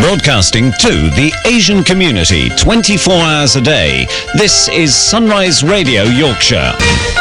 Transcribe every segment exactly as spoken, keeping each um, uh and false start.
Broadcasting to the Asian community twenty-four hours a day. This is Sunrise Radio Yorkshire.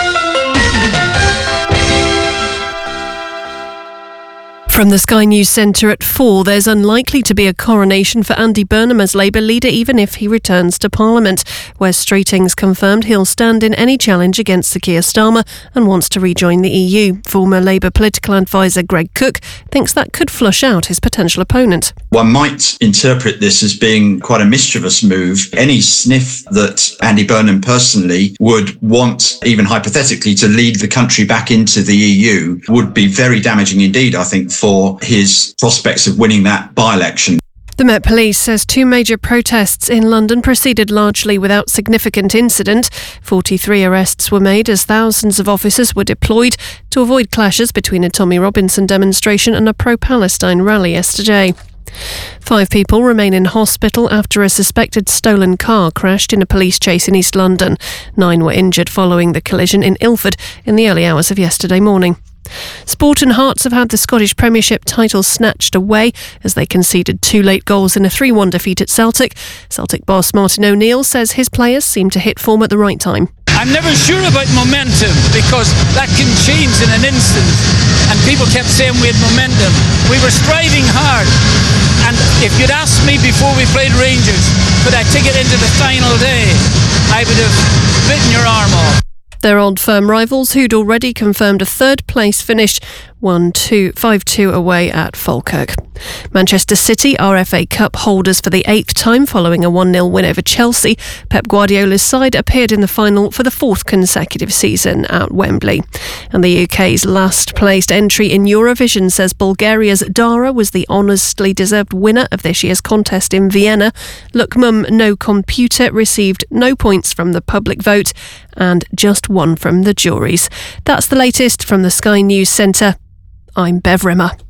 From the Sky News Centre at four, there's unlikely to be a coronation for Andy Burnham as Labour leader even if he returns to Parliament. Wes Streeting's confirmed he'll stand in any challenge against Sir Keir Starmer and wants to rejoin the E U. Former Labour political advisor Greg Cook thinks that could flush out his potential opponent. One might interpret this as being quite a mischievous move. Any sniff that Andy Burnham personally would want, even hypothetically, to lead the country back into the E U would be very damaging indeed, I think, for for his prospects of winning that by-election. The Met Police says two major protests in London proceeded largely without significant incident. forty-three arrests were made as thousands of officers were deployed to avoid clashes between a Tommy Robinson demonstration and a pro-Palestine rally yesterday. Five people remain in hospital after a suspected stolen car crashed in a police chase in East London. Nine were injured following the collision in Ilford in the early hours of yesterday morning. Sport and Hearts have had the Scottish Premiership title snatched away as they conceded two late goals in a three one defeat at Celtic. Celtic boss Martin O'Neill says his players seem to hit form at the right time. I'm never sure about momentum because that can change in an instant, and people kept saying we had momentum. We were striving hard, and if you'd asked me before we played Rangers, could I take it into the final day, I would have bitten your arm off. Their old firm rivals, who'd already confirmed a third-place finish, won five two away at Falkirk. Manchester City are F A Cup holders for the eighth time following a one nil win over Chelsea. Pep Guardiola's side appeared in the final for the fourth consecutive season at Wembley. And the U K's last-placed entry in Eurovision says Bulgaria's Dara was the honestly deserved winner of this year's contest in Vienna. Look Mum No Computer received no points from the public vote and just one from the juries. That's the latest from the Sky News Centre. I'm Bev Rimmer.